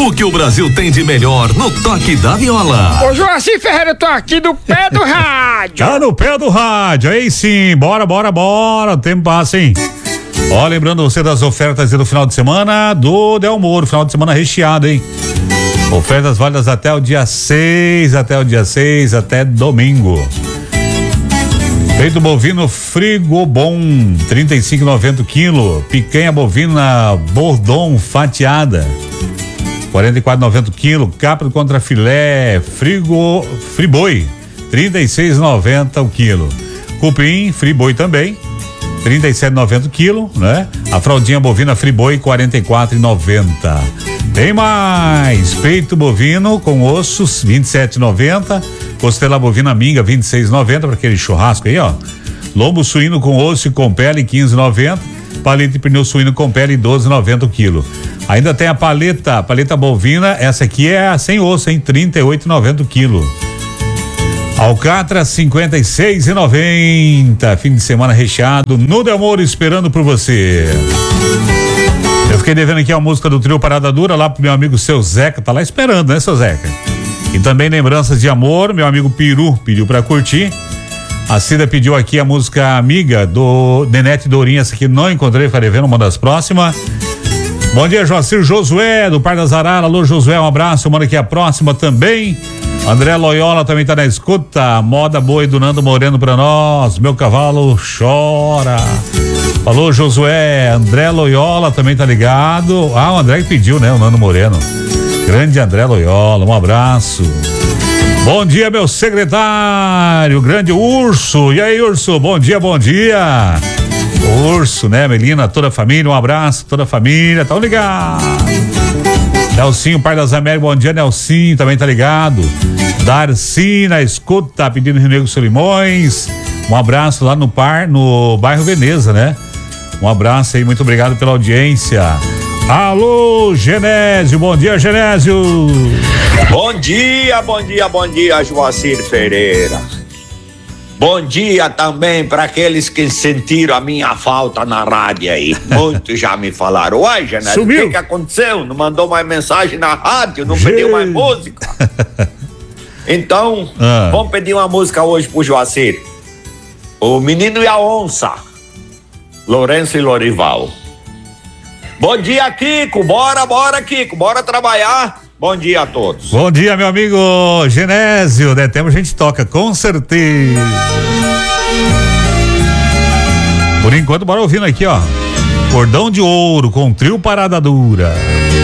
O que o Brasil tem de melhor no toque da viola. Ô Joacir Ferreira, eu tô aqui do pé do rádio. Tá no pé do rádio, aí sim, bora, o tempo passa, hein? Ó, lembrando você das ofertas do final de semana do Del Moro, final de semana recheado, hein? Ofertas válidas até o dia 6, até domingo. Peito bovino Frigobon, 35,90 kg. Picanha bovina Bordon fatiada, 44,90 kg. Capra contra filé Friboi, 36,90 o quilo. Cupim Friboi também, 37,90 kg, né? A fraldinha bovina Friboi, 44,90. Tem mais, peito bovino com ossos, 27,90. Costela bovina minga, 26,90 para aquele churrasco aí, ó. Lombo suíno com osso e com pele, 15,90. Paleta de pneu suíno com pele, 12,90 o quilo. Ainda tem a paleta bovina, essa aqui é a sem osso, hein? 38,90 o quilo. Alcatra, 56,90. Fim de semana recheado no Del Moro, esperando por você. Eu fiquei devendo aqui a música do trio Parada Dura lá pro meu amigo Seu Zeca, tá lá esperando, né, Seu Zeca? E também lembranças de amor, meu amigo Peru pediu pra curtir. A Cida pediu aqui a música Amiga do Nenete Dourinha, essa aqui não encontrei, ficarei vendo uma das próximas. Bom dia, Joacir Josué do Par das Araras. Alô, Josué, um abraço, manda aqui a próxima também. André Loyola também tá na escuta. Moda Boi do Nando Moreno pra nós. Meu cavalo chora. Falou, Josué. André Loyola também tá ligado. Ah, o André que pediu, né? O Nando Moreno. Grande André Loyola, um abraço. Bom dia, meu secretário, grande Urso. E aí, Urso? Bom dia. Urso, né, Melina? Toda a família, um abraço, toda a família. Tão ligado. Nelsinho, Par das Américas, bom dia, Nelsinho, também tá ligado. Darcy na escuta, pedindo Rio Negro Solimões. Um abraço lá no bairro Veneza, né? Um abraço aí, muito obrigado pela audiência. Alô, Genésio, bom dia, Genésio. Bom dia, Joacir Ferreira. Bom dia também para aqueles que sentiram a minha falta na rádio aí. Muitos já me falaram. Uai, Genésio, o que aconteceu? Não mandou mais mensagem na rádio, não pediu mais música? Então, vamos pedir uma música hoje pro Joacir. O Menino e a Onça, Lourenço e Lorival. Bom dia, Kiko, bora, Kiko, bora trabalhar. Bom dia a todos. Bom dia, meu amigo Genésio, né? Temos gente toca, com certeza. Por enquanto, bora ouvindo aqui, ó. Cordão de Ouro com trio Parada Dura.